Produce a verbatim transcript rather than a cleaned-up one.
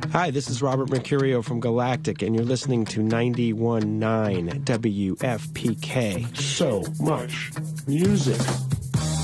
Hi, this is Robert Mercurio from Galactic, and you're listening to ninety-one point nine W F P K. So much music.